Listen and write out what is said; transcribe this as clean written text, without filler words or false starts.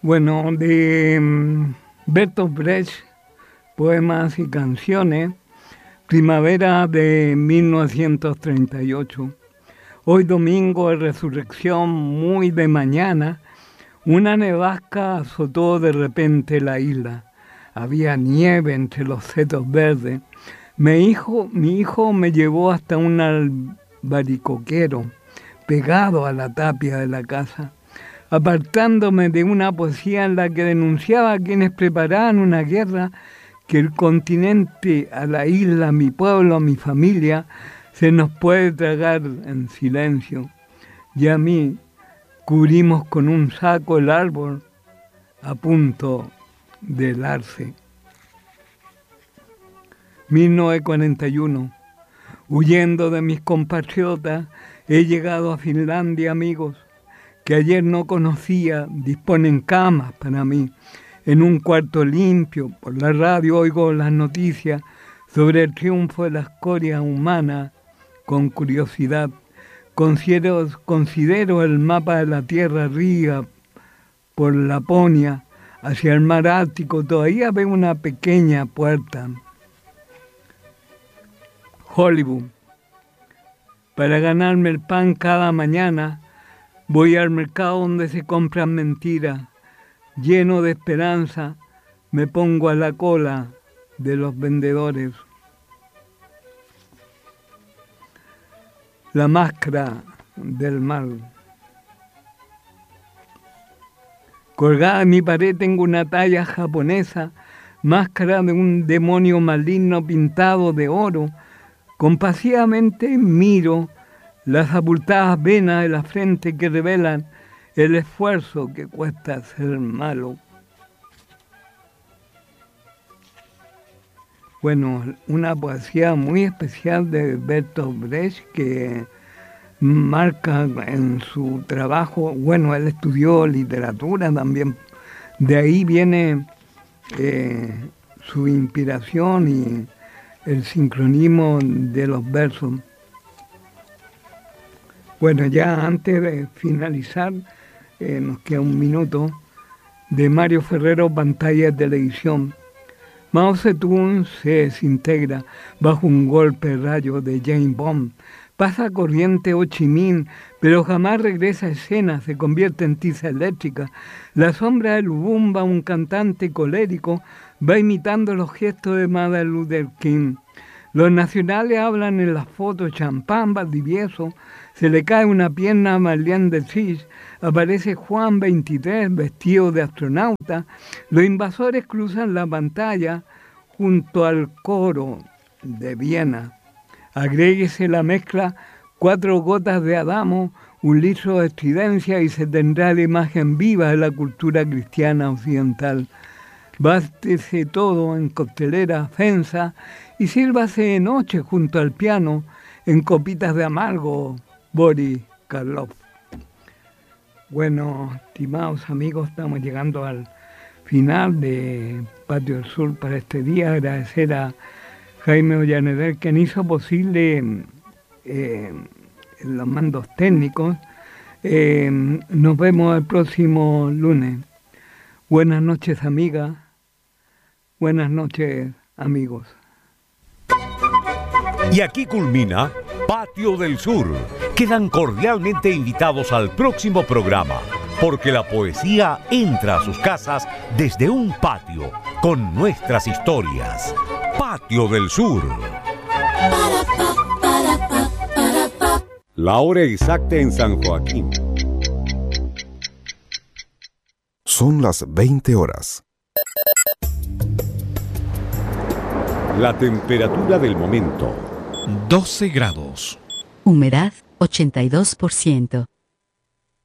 Bueno, de Bertolt Brecht, poemas y canciones, primavera de 1938. Hoy domingo de resurrección, muy de mañana, una nevasca azotó de repente la isla. Había nieve entre los setos verdes. Mi hijo me llevó hasta un albaricoquero pegado a la tapia de la casa, apartándome de una poesía en la que denunciaba a quienes preparaban una guerra que el continente, a la isla, a mi pueblo, a mi familia, se nos puede tragar en silencio. Y a mí cubrimos con un saco el árbol a punto de helarse. 1941. Huyendo de mis compatriotas, he llegado a Finlandia, amigos, que ayer no conocía. Disponen camas para mí. En un cuarto limpio, por la radio oigo las noticias sobre el triunfo de la escoria humana con curiosidad. Considero el mapa de la Tierra arriba, por Laponia, hacia el mar Ártico. Todavía veo una pequeña puerta. Hollywood. Para ganarme el pan cada mañana, voy al mercado donde se compran mentiras. Lleno de esperanza, me pongo a la cola de los vendedores. La máscara del mal. Colgada en mi pared tengo una talla japonesa, máscara de un demonio maligno pintado de oro. Compasivamente miro las abultadas venas de la frente que revelan el esfuerzo que cuesta ser malo. Bueno, una poesía muy especial de Bertolt Brecht que marca en su trabajo, bueno, él estudió literatura también, de ahí viene su inspiración y el sincronismo de los versos. Bueno, ya antes de finalizar, nos queda un minuto, de Mario Ferrero, Pantalla de Televisión. Mao Zedong se desintegra bajo un golpe de rayo de James Bond. Pasa corriente Ho Chi Minh, pero jamás regresa a escena, se convierte en tiza eléctrica. La sombra de Lubumba, un cantante colérico, va imitando los gestos de Martin Luther King. Los nacionales hablan en las fotos, champán, Valdivieso, se le cae una pierna a Marlene Dietrich, aparece Juan 23 vestido de astronauta, los invasores cruzan la pantalla junto al coro de Viena. Agréguese la mezcla 4 gotas de Adamo, un litro de estridencia y se tendrá la imagen viva de la cultura cristiana occidental. Bástese todo en coctelera Fensa y sírvase de noche junto al piano en copitas de amargo Boris Karloff. Bueno, estimados amigos, estamos llegando al final de Patio del Sur para este día. Agradecer a Jaime Ollaneder, quien hizo posible los mandos técnicos. Nos vemos el próximo lunes. Buenas noches, amigas. Buenas noches, amigos. Y aquí culmina Patio del Sur. Quedan cordialmente invitados al próximo programa, porque la poesía entra a sus casas desde un patio con nuestras historias. Patio del Sur. La hora exacta en San Joaquín. Son las 20 horas. La temperatura del momento. 12 grados. Humedad 82%.